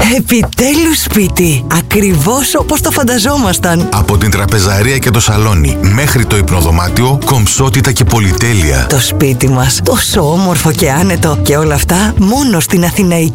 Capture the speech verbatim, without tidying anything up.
Επιτέλους σπίτι. Ακριβώς όπως το φανταζόμασταν. Από την τραπεζαρία και το σαλόνι μέχρι το υπνοδωμάτιο, κομψότητα και πολυτέλεια. Το σπίτι μας τόσο όμορφο και άνετο. Και όλα αυτά μόνο στην Αθηναϊκή